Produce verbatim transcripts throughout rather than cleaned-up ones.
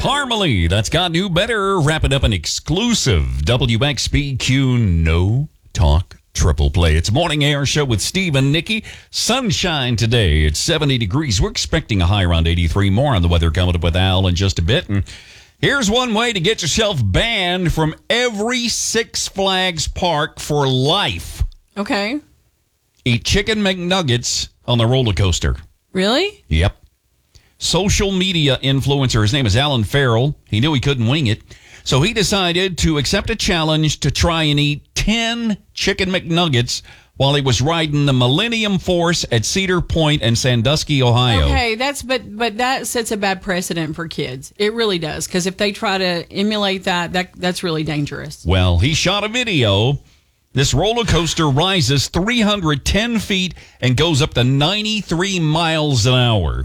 Parmalee, that's got new better. Wrapping up an exclusive W X B Q No Talk Triple Play. It's a morning air show with Steve and Nikki. Sunshine today. It's seventy degrees. We're expecting a high around eighty-three. More on the weather coming up with Al in just a bit. And here's one way to get yourself banned from every Six Flags park for life. Okay. Eat chicken McNuggets on the roller coaster. Really? Yep. Social media influencer. His name is Alan Farrell. He knew he couldn't wing it. So he decided to accept a challenge to try and eat ten chicken McNuggets while he was riding the Millennium Force at Cedar Point and Sandusky, Ohio. Okay, that's but but that sets a bad precedent for kids. It really does, because if they try to emulate that, that that's really dangerous. Well, he shot a video. This roller coaster rises three hundred ten feet and goes up to ninety-three miles an hour.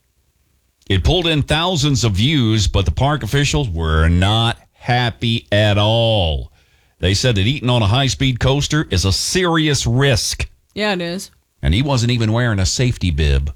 It pulled in thousands of views, but the park officials were not happy at all. They said that eating on a high-speed coaster is a serious risk. Yeah, it is. And he wasn't even wearing a safety bib.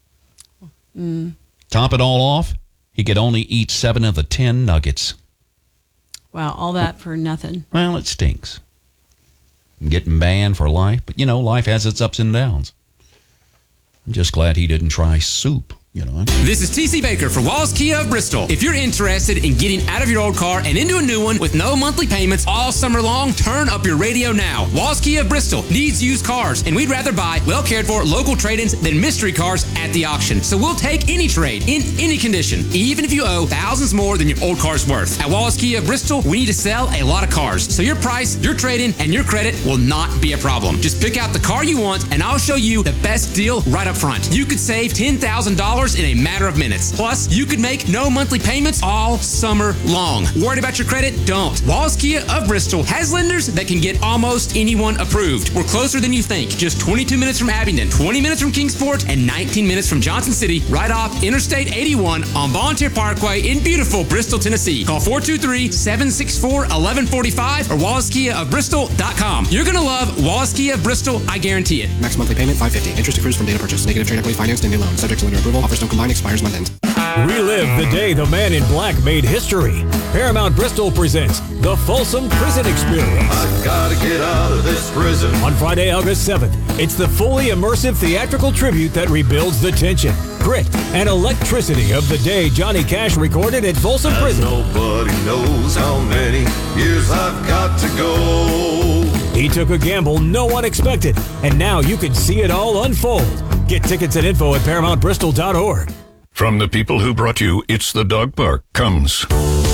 Mm. Top it all off, he could only eat seven of the ten nuggets. Wow, all that for nothing. Well, it stinks. I'm getting banned for life, but, you know, life has its ups and downs. I'm just glad he didn't try soup. You know. This is T C Baker for Walls Kia of Bristol. If you're interested in getting out of your old car and into a new one with no monthly payments all summer long, turn up your radio now. Walls Kia of Bristol needs used cars, and we'd rather buy well cared for local trade-ins than mystery cars at the auction. So we'll take any trade in any condition, even if you owe thousands more than your old car's worth. At Walls Kia of Bristol, we need to sell a lot of cars, so your price, your trade-in, and your credit will not be a problem. Just pick out the car you want, and I'll show you the best deal right up front. You could save ten thousand dollars in a matter of minutes. Plus, you could make no monthly payments all summer long. Worried about your credit? Don't. Walls Kia of Bristol has lenders that can get almost anyone approved. We're closer than you think. Just twenty-two minutes from Abingdon, twenty minutes from Kingsport, and nineteen minutes from Johnson City, right off Interstate eighty-one on Volunteer Parkway in beautiful Bristol, Tennessee. Call four two three, seven six four, one one four five or wallace kia of bristol dot com. You're going to love Wallace Kia of Bristol, I guarantee it. Max monthly payment five hundred fifty dollars. Interest accrues from data purchase. Negative trade equity financed and new loan. Subject to lender approval. Offers don't combine. Expires month end. Relive the day the man in black made history. Paramount Bristol presents the Folsom Prison Experience. I gotta get out of this prison. On Friday, August seventh, it's the fully immersive theatrical tribute that rebuilds the tension, grit, and electricity of the day Johnny Cash recorded at Folsom And Prison. nobody knows how many years I've got to go. He took a gamble no one expected, and now you can see it all unfold. Get tickets and info at paramount bristol dot org. From the people who brought you It's the Dog Park comes